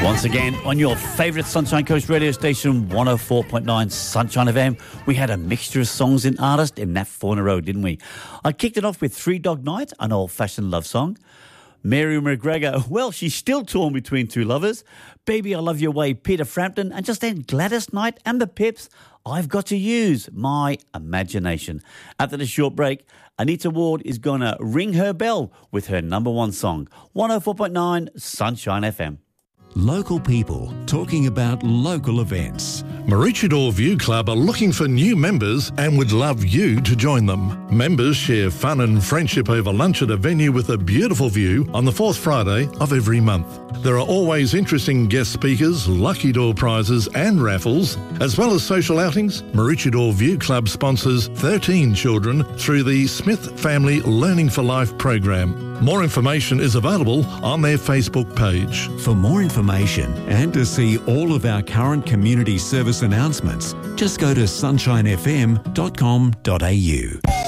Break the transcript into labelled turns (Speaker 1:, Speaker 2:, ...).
Speaker 1: Once again, on your favourite Sunshine Coast radio station, 104.9 Sunshine FM, we had a mixture of songs and artists in that 4 in a row, didn't we? I kicked it off with Three Dog Night, an old-fashioned love song. Mary McGregor, well, she's still torn between two lovers. Baby, I Love Your Way, Peter Frampton, and just then Gladys Knight and the Pips, I've Got to Use My Imagination. After the short break, Anita Ward is going to ring her bell with her number one song, 104.9 Sunshine FM.
Speaker 2: Local people talking about local events.
Speaker 3: Maroochydore View Club are looking for new members and would love you to join them. Members share fun and friendship over lunch at a venue with a beautiful view on the fourth Friday of every month. There are always interesting guest speakers, lucky door prizes and raffles, as well as social outings. Maroochydore View Club sponsors 13 children through the Smith Family Learning for Life program. More information is available on their Facebook page.
Speaker 2: For more information and to see all of our current community service announcements, just go to sunshinefm.com.au.